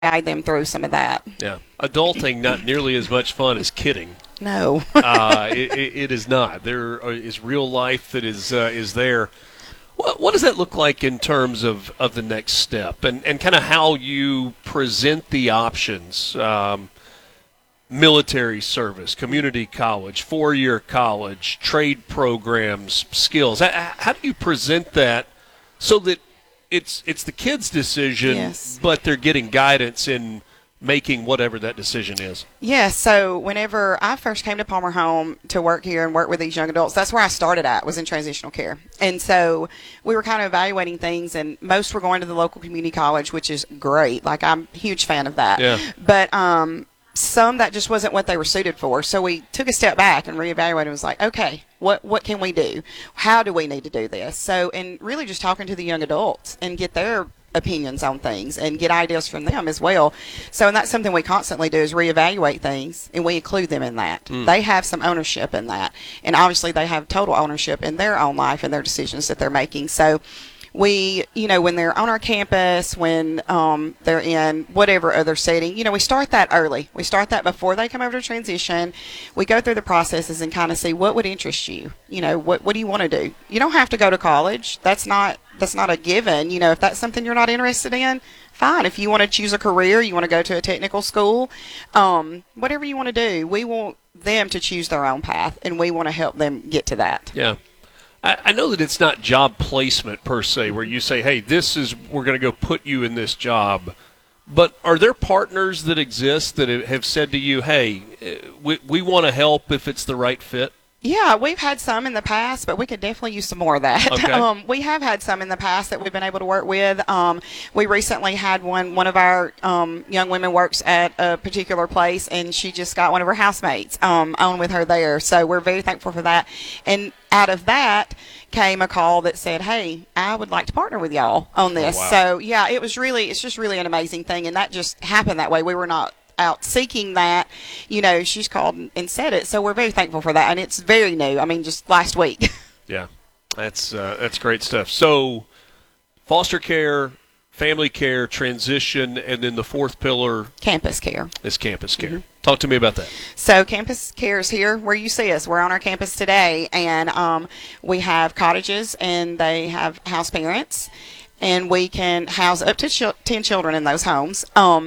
guide them through some of that. Yeah. Adulting, not nearly as much fun as kidding. No. It is not. There is real life that is there. What does that look like in terms of the next step and kind of how you present the options? Military service, community college, 4-year college, trade programs, skills. How do you present that so that it's the kids' decision, Yes. but they're getting guidance in making whatever that decision is? Yeah, so whenever I first came to Palmer Home to work here and work with these young adults, that's where I started at, was in transitional care. And so we were kind of evaluating things, and most were going to the local community college, which is great. Like, I'm a huge fan of that. Yeah. But some that just wasn't what they were suited for. So we took a step back and reevaluated and was like, okay, what can we do? How do we need to do this? So, and really just talking to the young adults and get their opinions on things and get ideas from them as well. So, and that's something we constantly do, is reevaluate things, and we include them in that. They have some ownership in that, and obviously they have total ownership in their own life and their decisions that they're making. So we, when they're on our campus, when they're in whatever other setting, we start that early. We start that before they come over to transition. We go through the processes and kind of see what would interest you. What do you want to do? You don't have to go to college. That's not a given. If that's something you're not interested in, fine. If you want to choose a career, you want to go to a technical school, whatever you want to do, we want them to choose their own path, and we want to help them get to that. Yeah. I know that it's not job placement per se, where you say, hey, we're going to go put you in this job. But are there partners that exist that have said to you, hey, we want to help if it's the right fit? Yeah, we've had some in the past, but we could definitely use some more of that. Okay. We have had some in the past that we've been able to work with. We recently had one of our young women works at a particular place, and she just got one of her housemates on with her there. So we're very thankful for that. And out of that came a call that said, hey, I would like to partner with y'all on this. Oh, wow. So, yeah, it's just really an amazing thing, and that just happened that way. We were not out seeking that. She's called and said it, so we're very thankful for that, and it's very new. I mean, just last week. Yeah, that's great stuff. So foster care, family care, transition, and then the fourth pillar Campus care. is campus care. Talk to me about that. So campus care is here where you see us. We're on our campus today, and we have cottages, and they have house parents, and we can house up to 10 children in those homes.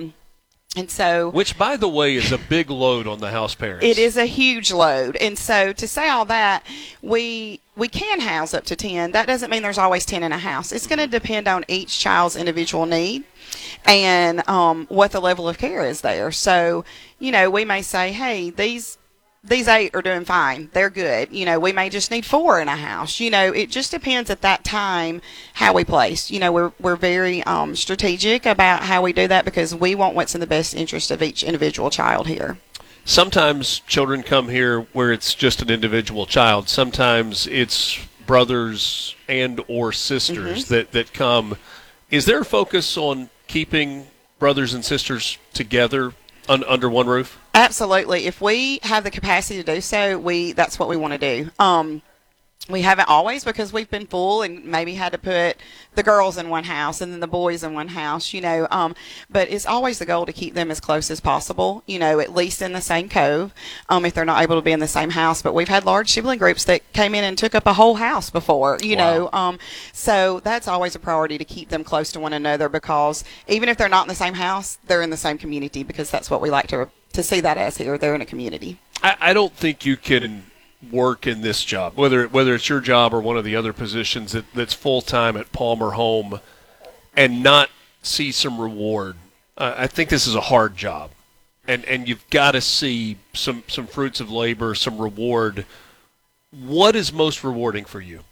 And so, Which, by the way, is a big load on the house parents. it is a huge load. And so to say all that, we can house up to 10. That doesn't mean there's always 10 in a house. It's going to depend on each child's individual need and what the level of care is there. So, we may say, hey, these 8 are doing fine. They're good. We may just need 4 in a house. It just depends at that time how we place. We're very strategic about how we do that, because we want what's in the best interest of each individual child here. Sometimes children come here where it's just an individual child. Sometimes it's brothers and or sisters that come. Is there a focus on keeping brothers and sisters together under one roof? Absolutely. If we have the capacity to do so, that's what we want to do. We haven't always, because we've been full and maybe had to put the girls in one house and then the boys in one house, but it's always the goal to keep them as close as possible, at least in the same cove, if they're not able to be in the same house. But we've had large sibling groups that came in and took up a whole house before, Wow. So that's always a priority, to keep them close to one another, because even if they're not in the same house, they're in the same community, because that's what we like to see that as here. They're in a community. I don't think you can work in this job, whether it's your job or one of the other positions that's full-time at Palmer Home, and not see some reward. I think this is a hard job, and you've got to see some fruits of labor, some reward. What is most rewarding for you?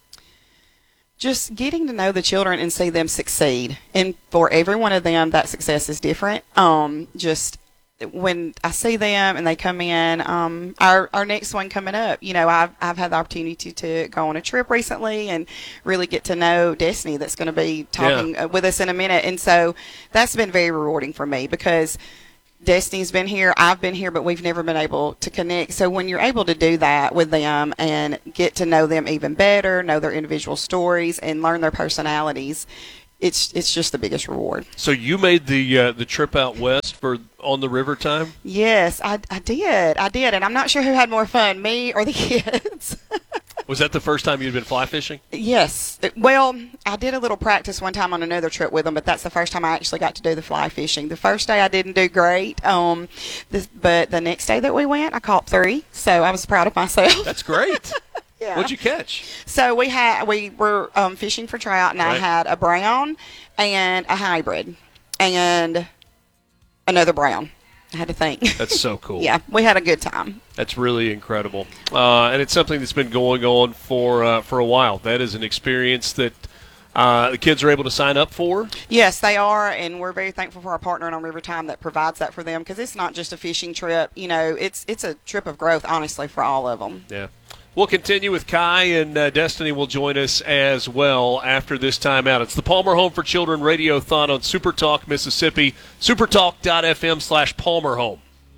Just getting to know the children and see them succeed. And for every one of them, that success is different. Just when I see them and they come in, our next one coming up, I've had the opportunity to go on a trip recently and really get to know Destiny, that's going to be talking with us in a minute. And so that's been very rewarding for me, because Destiny's been here, I've been here, but we've never been able to connect. So when you're able to do that with them and get to know them even better, know their individual stories, and learn their personalities, it's just the biggest reward. So you made the trip out west for on the river time? Yes, I did. And I'm not sure who had more fun, me or the kids. Was that the first time you'd been fly fishing? Yes. Well, I did a little practice one time on another trip with them, but that's the first time I actually got to do the fly fishing. The first day I didn't do great, but the next day that we went, I caught 3, so I was proud of myself. That's great. Yeah. What'd you catch? So we were fishing for trout, and I had a brown and a hybrid and another brown. I had to think. That's so cool. Yeah, we had a good time. That's really incredible, and it's something that's been going on for a while. That is an experience that the kids are able to sign up for. Yes, they are, and we're very thankful for our partner on River Time that provides that for them, because it's not just a fishing trip. You know, it's a trip of growth, honestly, for all of them. Yeah. We'll continue with Kai, and Destiny will join us as well after this timeout. It's the Palmer Home for Children Radiothon on Super Talk Mississippi, supertalk.fm/Palmer Home.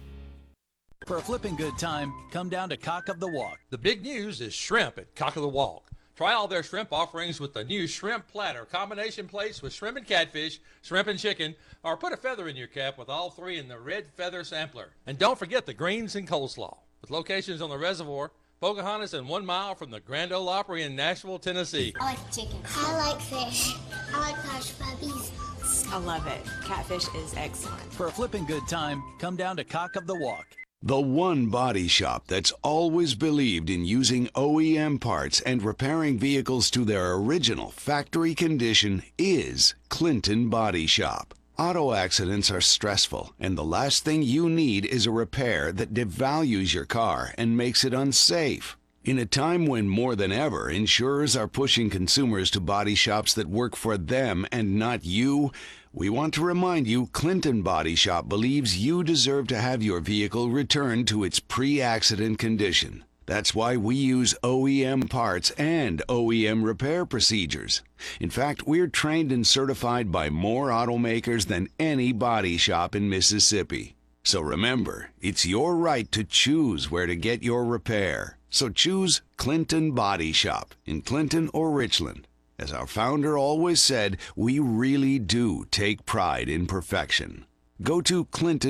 For a flipping good time, come down to Cock of the Walk. The big news is shrimp at Cock of the Walk. Try all their shrimp offerings with the new shrimp platter, combination plates with shrimp and catfish, shrimp and chicken, or put a feather in your cap with all 3 in the red feather sampler. And don't forget the greens and coleslaw, with locations on the reservoir, Pocahontas, and 1 mile from the Grand Ole Opry in Nashville, Tennessee. I like chicken. I like fish. I like hush puppies. I love it. Catfish is excellent. For a flipping good time, come down to Cock of the Walk. The one body shop that's always believed in using OEM parts and repairing vehicles to their original factory condition is Clinton Body Shop. Auto accidents are stressful, and the last thing you need is a repair that devalues your car and makes it unsafe. In a time when more than ever insurers are pushing consumers to body shops that work for them and not you, we want to remind you Clinton Body Shop believes you deserve to have your vehicle returned to its pre-accident condition. That's why we use OEM parts and OEM repair procedures. In fact, we're trained and certified by more automakers than any body shop in Mississippi. So remember, it's your right to choose where to get your repair. So choose Clinton Body Shop in Clinton or Richland. As our founder always said, we really do take pride in perfection. Go to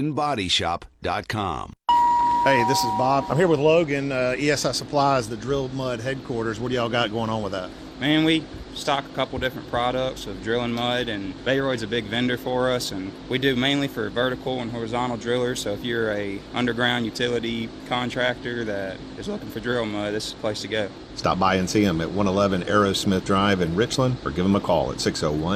ClintonBodyShop.com. Hey, this is Bob. I'm here with Logan, ESI Supplies, the Drilled Mud headquarters. What do y'all got going on with that? Man, we stock a couple different products of drilling mud, and Bayroid's a big vendor for us, and we do mainly for vertical and horizontal drillers. So if you're a underground utility contractor that is looking for drill mud, this is the place to go. Stop by and see them at 111 Aerosmith Drive in Richland, or give them a call at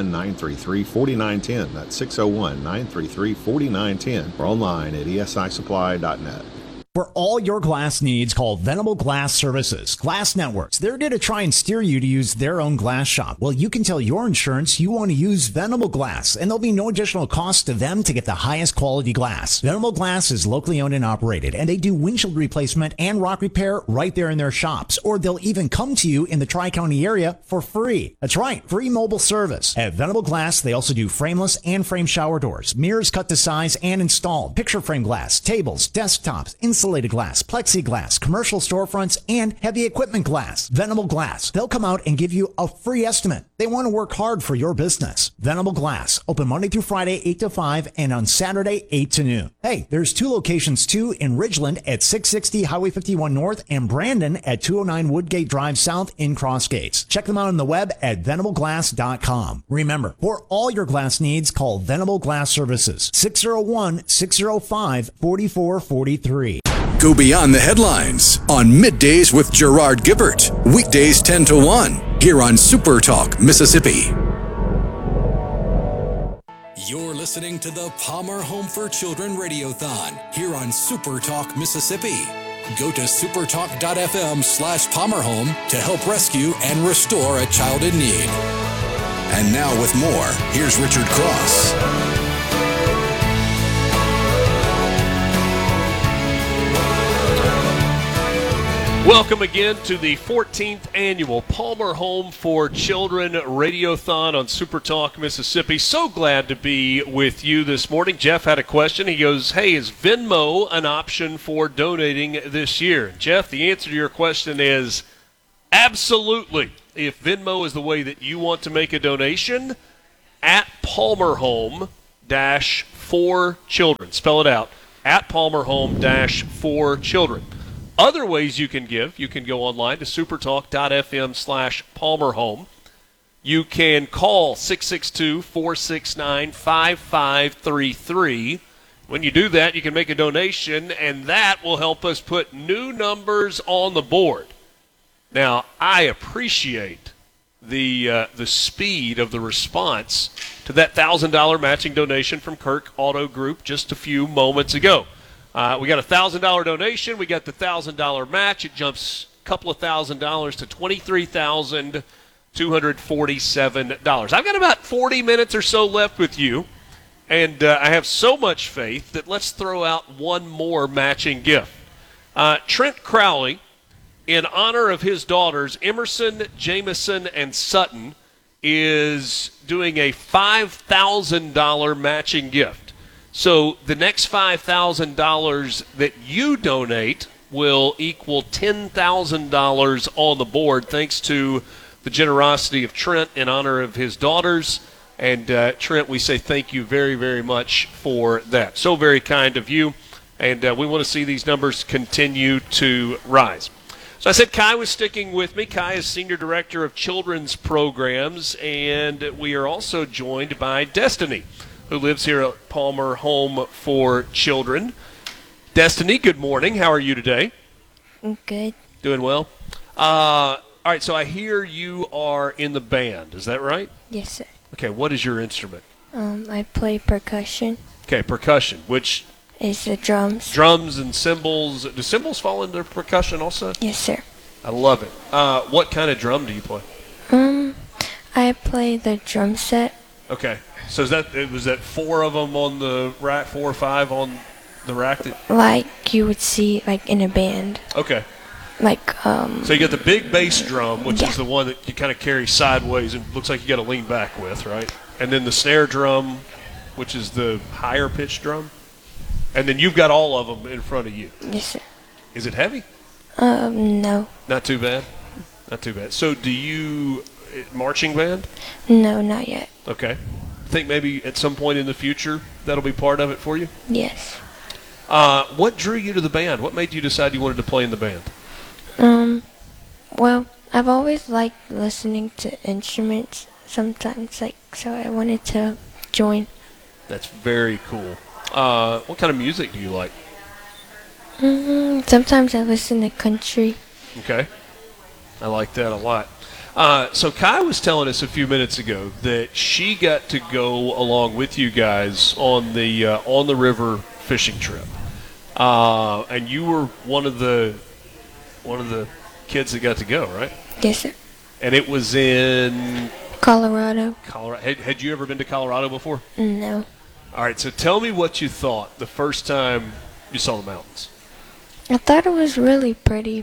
601-933-4910. That's 601-933-4910, or online at esisupply.net. For all your glass needs, call Venable Glass Services. Glass Networks, they're going to try and steer you to use their own glass shop. Well, you can tell your insurance you want to use Venable Glass, and there'll be no additional cost to them to get the highest quality glass. Venable Glass is locally owned and operated, and they do windshield replacement and rock repair right there in their shops, or they'll even come to you in the Tri-County area for free. That's right, free mobile service. At Venable Glass, they also do frameless and frame shower doors, mirrors cut to size and installed, picture frame glass, tables, desktops, insulated glass, plexiglass, commercial storefronts, and heavy equipment glass. Venable Glass. They'll come out and give you a free estimate. They want to work hard for your business. Venable Glass. Open Monday through Friday, 8 to 5, and on Saturday, 8 to noon. Hey, there's 2 locations too in Ridgeland at 660 Highway 51 North and Brandon at 209 Woodgate Drive South in Cross Gates. Check them out on the web at venableglass.com. Remember, for all your glass needs, call Venable Glass Services. 601-605-4443. Go beyond the headlines on Middays with Gerard Gibbert. Weekdays 10 to 1 here on Super Talk Mississippi. You're listening to the Palmer Home for Children Radiothon here on Super Talk Mississippi. Go to supertalk.fm/Palmerhome to help rescue and restore a child in need. And now with more, here's Richard Cross. Welcome again to the 14th annual Palmer Home for Children Radiothon on Super Talk Mississippi. So glad to be with you this morning. Jeff had a question. He goes, hey, is Venmo an option for donating this year? Jeff, the answer to your question is absolutely. If Venmo is the way that you want to make a donation, at Palmer Home -for children. Spell it out. At Palmer Home -for children. Other ways you can give. You can go online to supertalk.fm/Palmer Home. You can call 662-469-5533. When you do that, you can make a donation, and that will help us put new numbers on the board. Now, I appreciate the speed of the response to that $1,000 matching donation from Kirk Auto Group just a few moments ago. We got a $1,000 donation. We got the $1,000 match. It jumps a couple of $1,000s to $23,247. I've got about 40 minutes or so left with you, and I have so much faith that let's throw out one more matching gift. Trent Crowley, in honor of his daughters, Emerson, Jamison, and Sutton, is doing a $5,000 matching gift. So the next $5,000 that you donate will equal $10,000 on the board, thanks to the generosity of Trent in honor of his daughters. And Trent, we say thank you very, very much for that. So very kind of you. And we want to see these numbers continue to rise. So I said Kai was sticking with me. Kai is Senior Director of Children's Programs, and we are also joined by Destiny, who lives here at Palmer Home for Children. Destiny, good morning. How are you today? I'm good. Doing well? All right, so I hear you are in the band. Is that right? Yes, sir. Okay, what is your instrument? I play percussion. Okay, percussion, which... Is the drums. Drums and cymbals. Do cymbals fall into percussion also? Yes, sir. I love it. What kind of drum do you play? I play the drum set. Okay. So was that 4 of them on the rack, 4 or 5 on the rack? Like you would see like in a band. Okay. Like So you got the big bass drum, which is the one that you kind of carry sideways and looks like you got to lean back with, right? And then the snare drum, which is the higher pitched drum. And then you've got all of them in front of you. Yes, sir. Is it heavy? No. Not too bad? Not too bad. So do you marching band? No, not yet. Okay. Think maybe at some point in the future that'll be part of it for you? Yes. What drew you to the band? What made you decide you wanted to play in the band? Well, I've always liked listening to instruments sometimes, so I wanted to join. That's very cool. What kind of music do you like? Sometimes I listen to country. Okay. I like that a lot. So Kai was telling us a few minutes ago that she got to go along with you guys on the river fishing trip, and you were one of the kids that got to go, right? Yes, sir. And it was in Colorado. Had you ever been to Colorado before? No. All right, so tell me what you thought the first time you saw the mountains. I thought it was really pretty,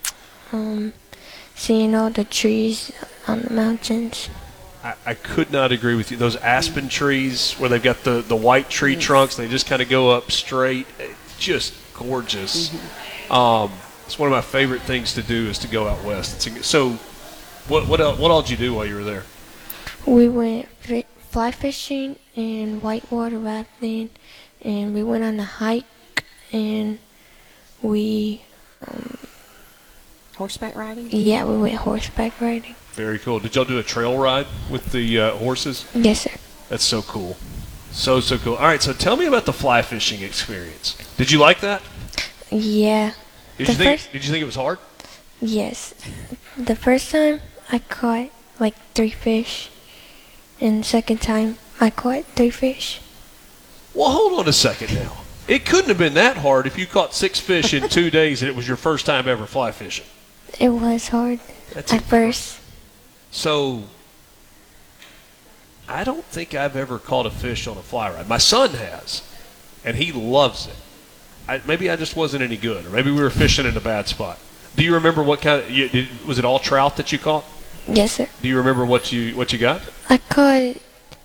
seeing all the trees on the mountains. I could not agree with you. Those aspen trees where they've got the white tree trunks, they just kind of go up straight. Just gorgeous. It's one of my favorite things to do is to go out west. So what all did you do while you were there? We went fly fishing and whitewater rafting, and we went on a hike, and we horseback riding? Yeah, we went horseback riding. Very cool. Did y'all do a trail ride with the horses? Yes, sir. That's so cool. So cool. All right, so tell me about the fly fishing experience. Did you like that? Yeah. Did you think it was hard? Yes. The first time I caught like 3 fish, and the second time I caught 3 fish. Well, hold on a second now. It couldn't have been that hard if you caught 6 fish in 2 days and it was your first time ever fly fishing. It was hard at first. So, I don't think I've ever caught a fish on a fly ride. My son has, and he loves it. Maybe I just wasn't any good, or maybe we were fishing in a bad spot. Do you remember what kind of, was it all trout that you caught? Yes, sir. Do you remember what you got? I caught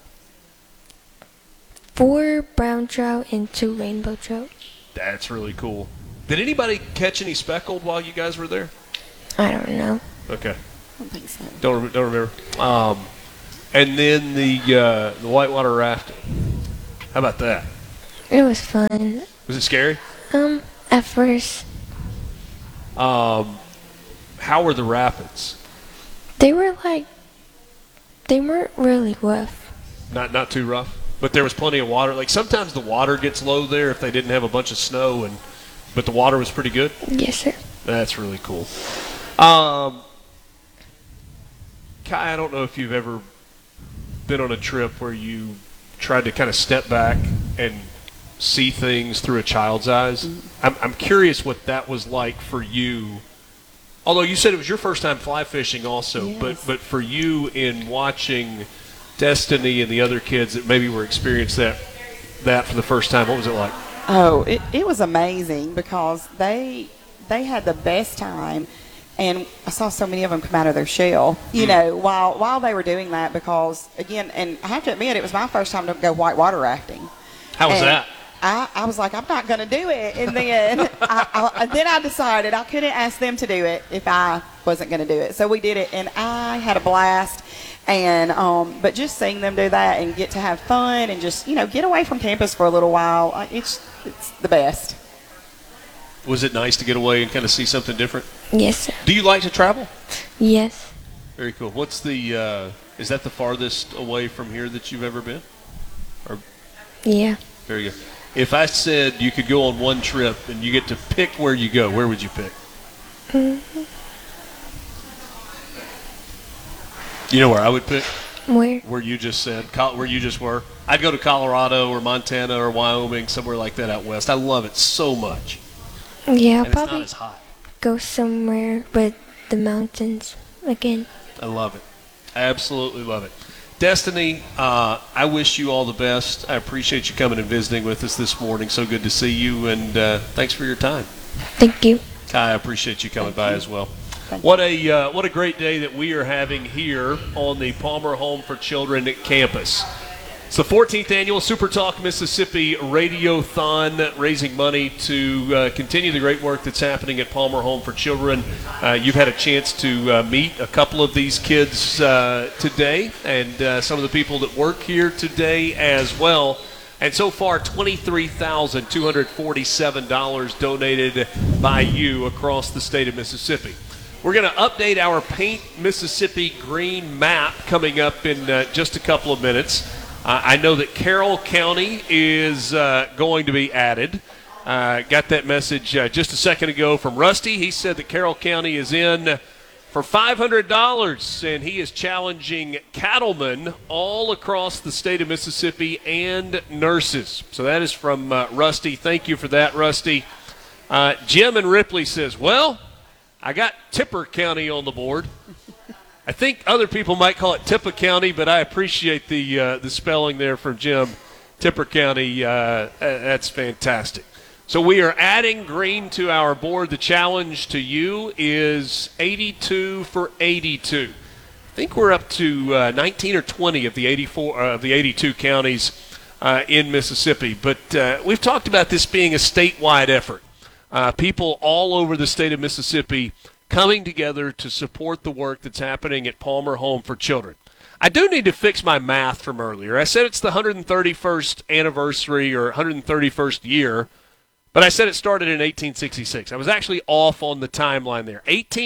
4 brown trout and 2 rainbow trout. That's really cool. Did anybody catch any speckled while you guys were there? I don't know. Okay. I don't think so. Don't remember. And then the whitewater rafting. How about that? It was fun. Was it scary? At first. How were the rapids? They weren't really rough. Not too rough, but there was plenty of water. Like sometimes the water gets low there if they didn't have a bunch of snow, but the water was pretty good. Yes, sir. That's really cool. Kai, I don't know if you've ever been on a trip where you tried to kind of step back and see things through a child's eyes. Mm-hmm. I'm curious what that was like for you. Although you said it was your first time fly fishing also, yes. but for you in watching Destiny and the other kids that maybe were experiencing that for the first time, what was it like? Oh, it was amazing because they had the best time. And I saw so many of them come out of their shell, you know, while they were doing that because, again, and I have to admit, it was my first time to go whitewater rafting. How was that? I was like, I'm not going to do it. And then I decided I couldn't ask them to do it if I wasn't going to do it. So we did it, and I had a blast. And but just seeing them do that and get to have fun and just, get away from campus for a little while, it's the best. Was it nice to get away and kind of see something different? Yes, sir. Do you like to travel? Yes. Very cool. What's the is that the farthest away from here that you've ever been? Or yeah. Very good. If I said you could go on one trip and you get to pick where you go, where would you pick? Mm-hmm. You know where I would pick? Where? Where you just said, where you just were. I'd go to Colorado or Montana or Wyoming, somewhere like that out west. I love it so much. Yeah, and probably it's not as hot. Go somewhere but the mountains again. I love it. I absolutely love it. Destiny, I wish you all the best. I appreciate you coming and visiting with us this morning. So good to see you, and thanks for your time. Thank you. Kai, I appreciate you coming by as well. What a great day that we are having here on the Palmer Home for Children campus. It's the 14th annual Super Talk Mississippi Radiothon, raising money to continue the great work that's happening at Palmer Home for Children. You've had a chance to meet a couple of these kids today and some of the people that work here today as well. And so far, $23,247 donated by you across the state of Mississippi. We're going to update our Paint Mississippi Green map coming up in just a couple of minutes. I know that Carroll County is going to be added. Got that message just a second ago from Rusty. He said that Carroll County is in for $500, and he is challenging cattlemen all across the state of Mississippi and nurses. So that is from Rusty. Thank you for that, Rusty. Jim and Ripley says, well, I got Tipper County on the board. I think other people might call it Tippa County, but I appreciate the spelling there from Jim. Tipper County, that's fantastic. So we are adding green to our board. The challenge to you is 82 for 82. I think we're up to 19 or 20 of the 82 counties in Mississippi. But we've talked about this being a statewide effort. People all over the state of Mississippi coming together to support the work that's happening at Palmer Home for Children. I do need to fix my math from earlier. I said it's the 131st anniversary or 131st year, but I said it started in 1866. I was actually off on the timeline there.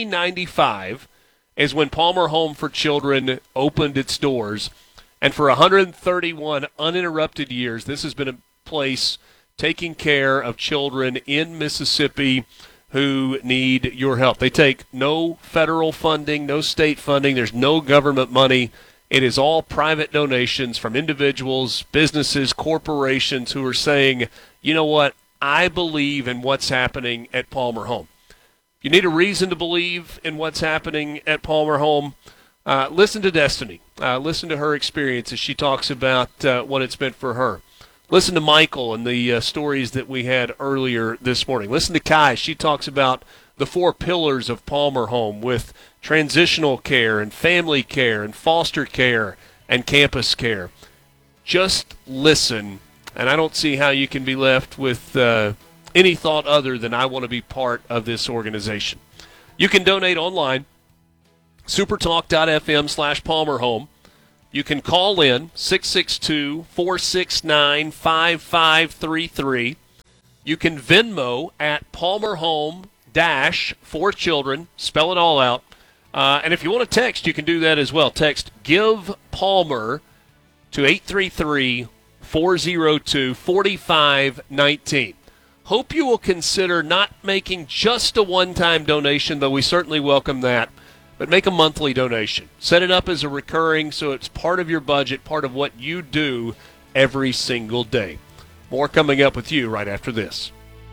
1895 is when Palmer Home for Children opened its doors, and for 131 uninterrupted years, this has been a place taking care of children in Mississippi who need your help. They take no federal funding, no state funding. There's no government money. It is all private donations from individuals, businesses, corporations who are saying, you know what, I believe in what's happening at Palmer Home. You need a reason to believe in what's happening at Palmer Home. Listen to Destiny. Listen to her experience as she talks about what it's meant for her. Listen to Michael and the stories that we had earlier this morning. Listen to Kai. She talks about the 4 pillars of Palmer Home with transitional care and family care and foster care and campus care. Just listen, and I don't see how you can be left with any thought other than I want to be part of this organization. You can donate online, supertalk.fm/PalmerHome. You can call in 662-469-5533. You can Venmo at Palmer Home -for children. Spell it all out. And if you want to text, you can do that as well. Text Give Palmer to 833-402-4519. Hope you will consider not making just a one-time donation, though we certainly welcome that, but make a monthly donation. Set it up as a recurring so it's part of your budget, part of what you do every single day. More coming up with you right after this.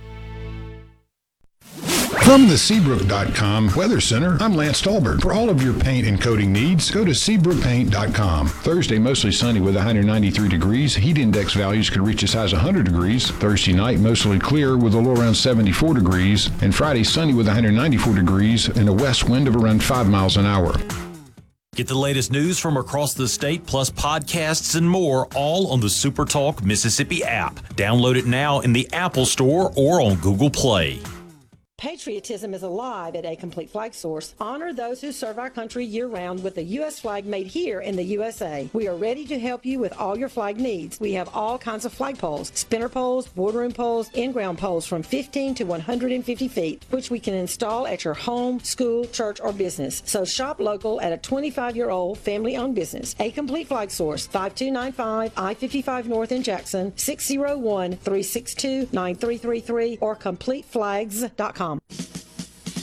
From the Seabrook.com Weather Center, I'm Lance Stolberg. For all of your paint and coating needs, go to SeabrookPaint.com. Thursday, mostly sunny with 193 degrees. Heat index values could reach as high as 100 degrees. Thursday night, mostly clear with a low around 74 degrees. And Friday, sunny with 194 degrees and a west wind of around 5 miles an hour. Get the latest news from across the state, plus podcasts and more, all on the SuperTalk Mississippi app. Download it now in the Apple Store or on Google Play. Patriotism is alive at A Complete Flag Source. Honor those who serve our country year-round with the U.S. flag made here in the USA. We are ready to help you with all your flag needs. We have all kinds of flag poles, spinner poles, boardroom poles, in-ground poles from 15 to 150 feet, which we can install at your home, school, church, or business. So shop local at a 25-year-old family-owned business. A Complete Flag Source, 5295 I-55 North in Jackson, 601-362-9333, or CompleteFlags.com.